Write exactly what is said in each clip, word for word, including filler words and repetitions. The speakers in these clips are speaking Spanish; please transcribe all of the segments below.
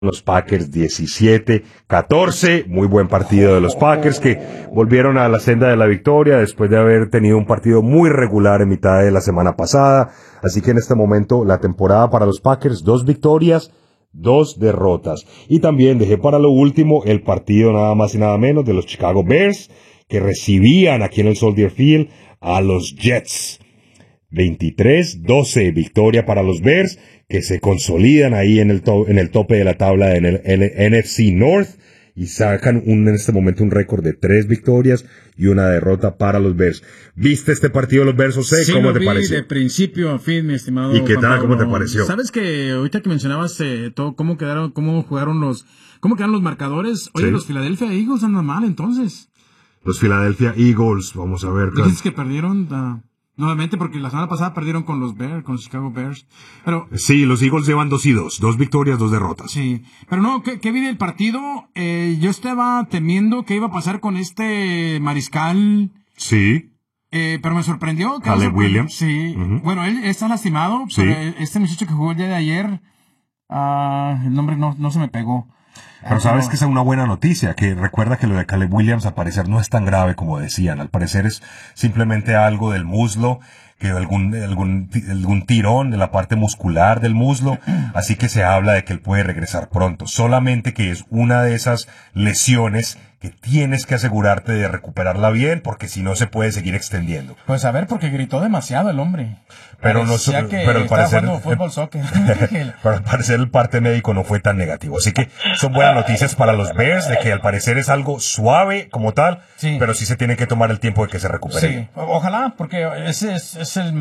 los Packers diecisiete catorce, muy buen partido de los Packers que volvieron a la senda de la victoria después de haber tenido un partido muy regular en mitad de la semana pasada, así que en este momento la temporada para los Packers, dos victorias, dos derrotas, y también dejé para lo último el partido nada más y nada menos de los Chicago Bears que recibían aquí en el Soldier Field a los Jets. veintitrés doce victoria para los Bears que se consolidan ahí en el, to- en el tope de la tabla en el N- N F C North y sacan un, en este momento un récord de tres victorias y una derrota para los Bears. ¿Viste este partido de los Bears, José? Sí, ¿Cómo lo te vi pareció? De principio a fin, mi estimado. ¿Y qué Juan tal? Pablo. ¿Cómo te pareció? Sabes que ahorita que mencionabas eh, todo, cómo quedaron, cómo jugaron los, cómo quedaron los marcadores. Oye, Sí. los Philadelphia Eagles andan mal entonces. Los Philadelphia Eagles, vamos a ver. Dices que perdieron uh, nuevamente porque la semana pasada perdieron con los Bears, con los Chicago Bears. Pero Sí, los Eagles llevan dos y dos, dos victorias, dos derrotas. sí, pero no, ¿qué, qué vi del partido? Eh, yo estaba temiendo qué iba a pasar con este mariscal. Sí. Eh, pero me sorprendió. que Caleb me sorprendió. Williams. Sí. Ujú. Bueno, él está lastimado, Sí. pero este muchacho que jugó el día de ayer, ah, el nombre no, no se me pegó. Pero sabes que esa es una buena noticia, que recuerda que lo de Caleb Williams al parecer no es tan grave como decían, al parecer es simplemente algo del muslo, que algún, algún, algún tirón de la parte muscular del muslo, así que se habla de que él puede regresar pronto, solamente que es una de esas lesiones que tienes que asegurarte de recuperarla bien, porque si no se puede seguir extendiendo. Pues a ver, porque gritó demasiado el hombre. Pero no, Parecía que pero al estaba parecer, jugando fútbol, soccer. pero al parecer el parte médico no fue tan negativo. Así que son buenas noticias para los Bears, de que al parecer es algo suave como tal, Sí. pero sí se tiene que tomar el tiempo de que se recupere. Sí, o- ojalá, porque ese es, es el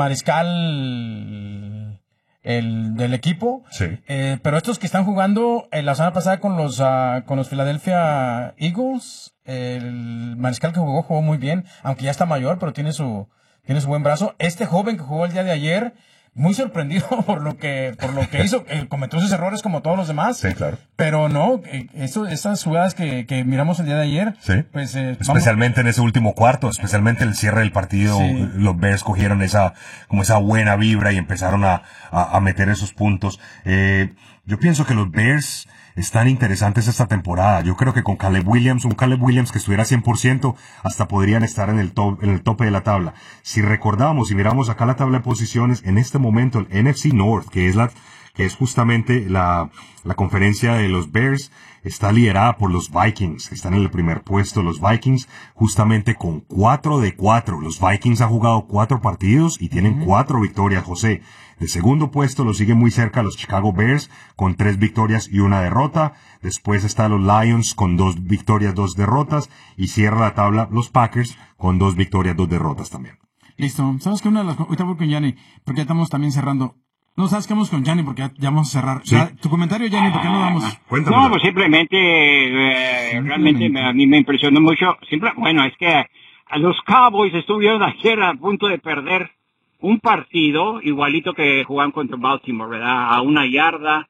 mariscal el del equipo. Sí. Eh, pero estos que están jugando eh, la semana pasada con los ah, con los Philadelphia Eagles, el mariscal que jugó jugó muy bien, aunque ya está mayor, pero tiene su tiene su buen brazo. Este joven que jugó el día de ayer, muy sorprendido por lo que por lo que hizo, eh, cometió sus errores como todos los demás. Sí, claro. Pero no, eh, eso, esas jugadas que, que miramos el día de ayer, Sí. pues eh, vamos- Especialmente en ese último cuarto, especialmente el cierre del partido, Sí. los Bears cogieron esa, como esa buena vibra y empezaron a, a, a meter esos puntos. Eh, yo pienso que los Bears están interesantes esta temporada. Yo creo que con Caleb Williams, un Caleb Williams que estuviera cien por ciento, hasta podrían estar en el top, en el tope de la tabla. Si recordamos y miramos acá la tabla de posiciones, en este momento el N F C North, que es la, que es justamente la, la conferencia de los Bears, está liderada por los Vikings, que están en el primer puesto. Los Vikings, justamente con cuatro de cuatro. Los Vikings han jugado cuatro partidos y tienen cuatro victorias, José. De segundo puesto lo siguen muy cerca los Chicago Bears, con tres victorias y una derrota. Después están los Lions, con dos victorias, dos derrotas. Y cierra la tabla los Packers, con dos victorias, dos derrotas también. Listo. ¿Sabes qué? Una de las... Ahorita voy con Yanni, porque ya estamos también cerrando. No, ¿sabes qué vamos con Yanni? Porque ya, ya vamos a cerrar. Sí. Ya, tu comentario, Yanni, ¿por qué no vamos? Cuéntame. No, pues simplemente, eh, realmente me- a mí me impresionó mucho. Simple, bueno, es que a los Cowboys estuvieron ayer a punto de perder un partido igualito que jugaban contra Baltimore, ¿verdad? A una yarda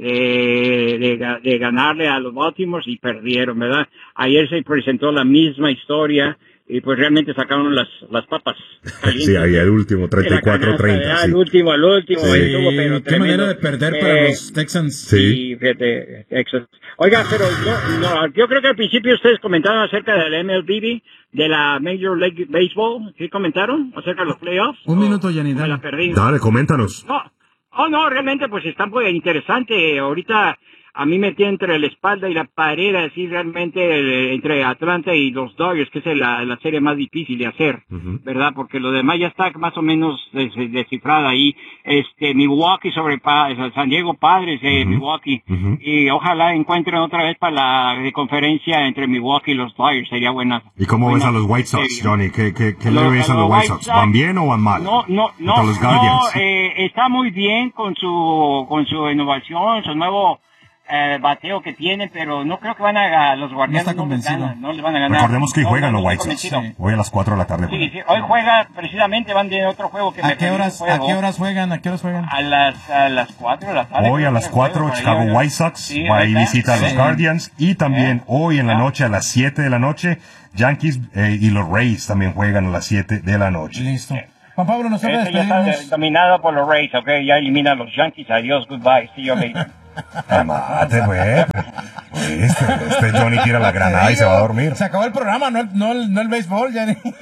de, de, ga- de ganarle a los Baltimore y perdieron, ¿verdad? Ayer se presentó la misma historia y pues realmente sacaron las, las papas. Sí, ahí el último, treinta y cuatro treinta. Al sí. último, al último. Sí. estuvo, pero qué tremendo. manera de perder para Eh, los Texans. Sí. Sí, fíjate, Texas. Oiga, pero yo, no, yo creo que al principio ustedes comentaron acerca del M L B, de la Major League Baseball. ¿Sí comentaron acerca de los playoffs? Un minuto, Yanni, Me dale. la perdí. Dale, coméntanos. No, oh, no, realmente pues está muy interesante. Ahorita a mí me tiene entre la espalda y la pared, así realmente eh, entre Atlanta y los Dodgers, que es la, la serie más difícil de hacer, Ujú. ¿verdad? Porque lo demás ya está más o menos des- descifrado ahí. Este, Milwaukee sobre pa San Diego Padres de Ujú. Milwaukee. Ujú. Y ojalá encuentren otra vez para la de conferencia entre Milwaukee y los Dodgers, sería buena. ¿Y cómo ves buena a los White Sox, serie. Johnny? ¿Qué, qué, qué le Los- ves a los White Sox? ¿Van bien o van mal? No, no, no, Contra los no, Guardians. eh, está muy bien con su, con su innovación, su nuevo eh, bateo que tiene, pero no creo que van a, los Guardianes está no, les convencido. ganan, no les van a ganar. Recordemos que hoy No, juegan no, los no White estoy Sox. convencido. Hoy a las cuatro de la tarde. Sí, juegan. sí, hoy juega, precisamente van de otro juego que me ¿A qué perdí horas, el a juego. qué horas juegan? ¿A qué horas juegan? A las, a las cuatro de la tarde. Hoy a creo las que cuatro, juego, por Chicago ahí, White Sox sí, va y ¿verdad? visita a los Sí. Guardians. Y también ¿Eh? hoy en la Ah. noche, a las siete de la noche, Yankees eh, y los Rays también juegan a las siete de la noche. Listo. Juan Pablo, nos toca Este ya está despedirnos. dominado por los Rays, ok, ya elimina a los Yankees, adiós, goodbye, see you later. Mate, pues. Este, este Johnny tira la granada y se va a dormir. Se acabó el programa, no el, no el, no el béisbol, ya. Bueno,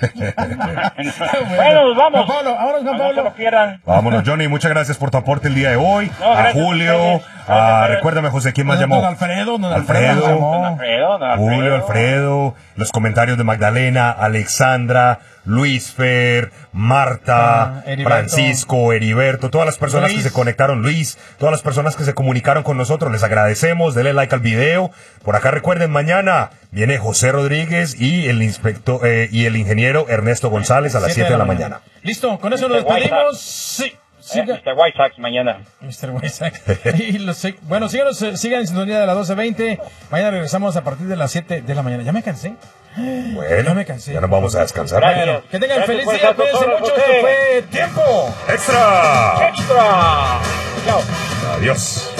nos vamos. Juan Pablo, vámonos, Juan No se Pablo. lo pierdan. Vámonos, Johnny, muchas gracias por tu aporte el día de hoy. No, a gracias a Julio, ustedes. a, Gracias. recuérdame, José, ¿quién más Don llamó? Alfredo, don Alfredo. Alfredo. Don llamó. Alfredo, don Alfredo. Julio, Alfredo, los comentarios de Magdalena, Alexandra, Luis Fer, Marta, Ah, Heriberto. Francisco, Heriberto, todas las personas Luis. que se conectaron, Luis, todas las personas que se comunicaron con nosotros, les agradecemos, denle like al video. Por acá recuerden, mañana viene José Rodríguez y el inspector eh, y el ingeniero Ernesto González a las siete de la mañana. Listo, con eso nos mister White despedimos. Sí. Eh, Siga- mister White Sox mañana. mister Westside. Y los sig- bueno, síganos, eh, sigan en sintonía de las doce veinte. Mañana regresamos a partir de las siete de la mañana. Ya me cansé. Bueno, Ya me cansé. ya nos vamos a descansar. Gracias. Bueno, que tengan Gracias feliz por día. estar con Cuídense todos mucho. ustedes. Esto fue Tiempo. ¡Extra! Extra. Chao. Adiós.